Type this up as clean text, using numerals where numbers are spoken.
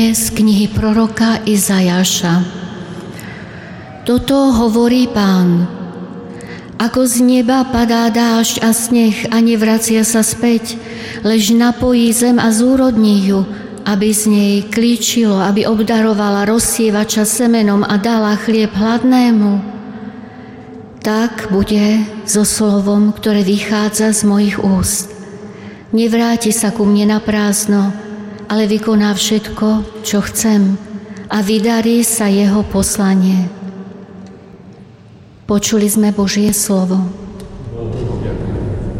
Z knihy proroka Izajaša. Toto hovorí Pán. Ako z neba padá dážď a sneh a nevracia sa späť, lež napojí zem a zúrodní ju, aby z nej klíčilo, aby obdarovala rozsievača semenom a dala chlieb hladnému. Tak bude so slovom, ktoré vychádza z mojich úst. Nevráti sa ku mne na prázdno, ale vykoná všetko, čo chcem, a vydarí sa jeho poslanie. Počuli sme Božie slovo.